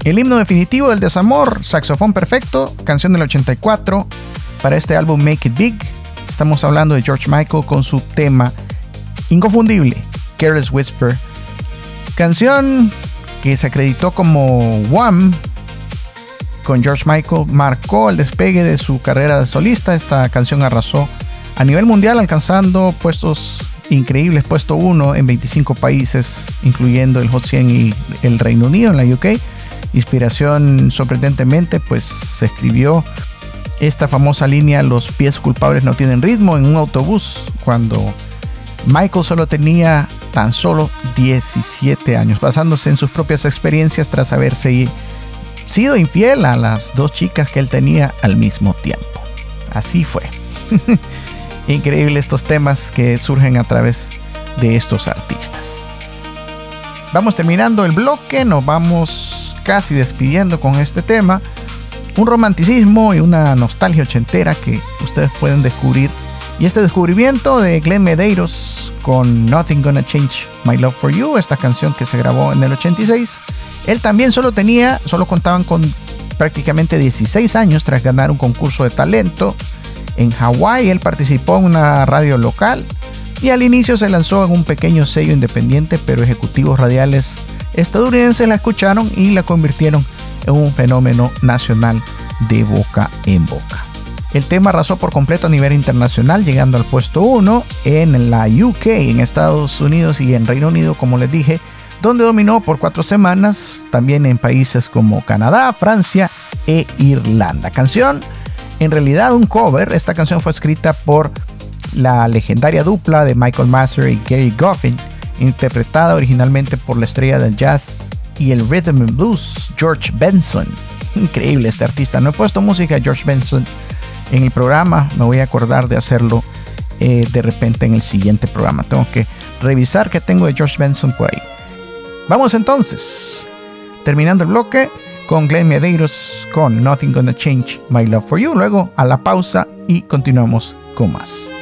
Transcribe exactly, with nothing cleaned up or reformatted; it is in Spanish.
El himno definitivo del desamor, Saxofón Perfecto, canción del ochenta y cuatro, para este álbum Make It Big. Estamos hablando de George Michael con su tema inconfundible, Careless Whisper, canción que se acreditó como Wham con George Michael, marcó el despegue de su carrera de solista. Esta canción arrasó a nivel mundial, alcanzando puestos increíbles, puesto uno en veinticinco países, incluyendo el Hot cien y el Reino Unido, en la U K. Inspiración, sorprendentemente, pues se escribió esta famosa línea: los pies culpables no tienen ritmo, en un autobús, cuando Michael solo tenía tan solo diecisiete años, basándose en sus propias experiencias tras haberse sido infiel a las dos chicas que él tenía al mismo tiempo. Así fue. Increíble estos temas que surgen a través de estos artistas. Vamos terminando el bloque, nos vamos casi despidiendo con este tema. Un romanticismo y una nostalgia ochentera que ustedes pueden descubrir. Y este descubrimiento de Glenn Medeiros con Nothing Gonna Change My Love For You, esta canción que se grabó en el ochenta y seis. Él también solo tenía, solo contaban con prácticamente dieciséis años tras ganar un concurso de talento en Hawái. Él participó en una radio local y al inicio se lanzó en un pequeño sello independiente, pero ejecutivos radiales estadounidenses la escucharon y la convirtieron en un fenómeno nacional de boca en boca. El tema arrasó por completo a nivel internacional, llegando al puesto uno en la U K, en Estados Unidos, y en Reino Unido, como les dije, donde dominó por cuatro semanas, también en países como Canadá, Francia e Irlanda. Canción, en realidad un cover. Esta canción fue escrita por la legendaria dupla de Michael Masser y Gary Goffin, interpretada originalmente por la estrella del jazz y el rhythm and blues, George Benson. Increíble este artista. No he puesto música de George Benson en el programa, me voy a acordar de hacerlo eh, de repente en el siguiente programa. Tengo que revisar qué tengo de George Benson por ahí. Vamos entonces, terminando el bloque con Glenn Medeiros con Nothing Gonna Change My Love For You. Luego a la pausa y continuamos con más.